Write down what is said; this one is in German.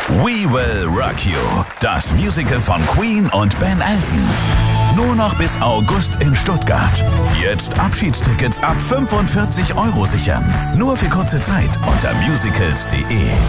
We Will Rock You, das Musical von Queen und Ben Elton. Nur noch bis August in Stuttgart. Jetzt Abschiedstickets ab 45 € sichern. Nur für kurze Zeit unter musicals.de.